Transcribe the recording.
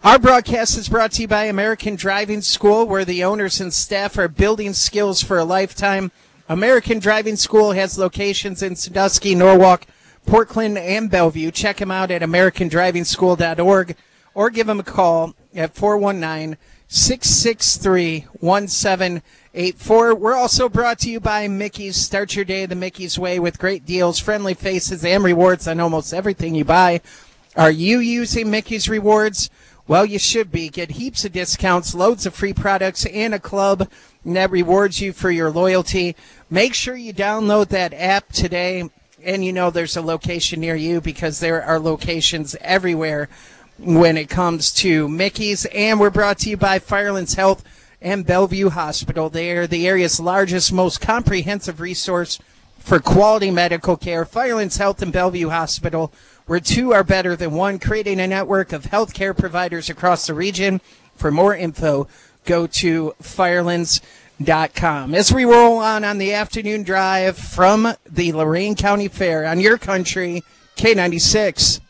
Our broadcast is brought to you by American Driving School, where the owners and staff are building skills for a lifetime. American Driving School has locations in Sandusky, Norwalk, Portland, and Bellevue. Check them out at americandrivingschool.org or give them a call at 419-663-1784. We're also brought to you by Mickey's. Start your day the Mickey's way with great deals, friendly faces, and rewards on almost everything you buy. Are you using Mickey's rewards? Well, you should be. Get heaps of discounts, loads of free products, and a club that rewards you for your loyalty. Make sure you download that app today, and you know there's a location near you because there are locations everywhere when it comes to Mickey's. And we're brought to you by Firelands Health and Bellevue Hospital. They are the area's largest, most comprehensive resource for quality medical care. Firelands Health and Bellevue Hospital, where two are better than one, creating a network of healthcare providers across the region. For more info, go to firelands.com. As we roll on the afternoon drive from the Lorain County Fair on your country, K96